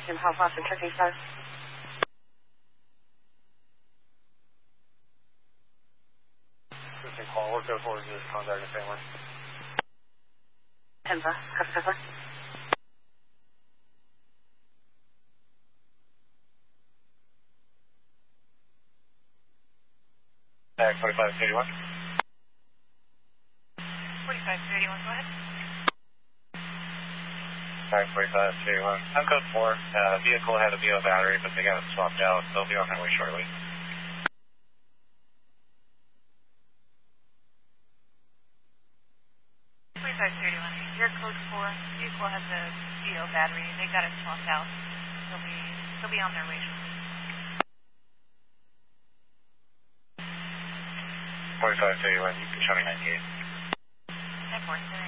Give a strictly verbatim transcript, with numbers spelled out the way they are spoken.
Jim Hall Foster, Turkey Star. Fifteen call, work out for just contact the family. Denver, customer. Tag forty-five thirty-one. forty-five thirty-one, go ahead. Tag forty-five thirty-one. I'm code four. Uh, vehicle had a B O battery, but they got it swapped out. They'll be on their way shortly. forty-five thirty-one, your code four. Vehicle has a B O battery. They got it swapped out. They'll be, they'll be on their way shortly. forty-five thirty-one, you can show me ninety-eight. ten four,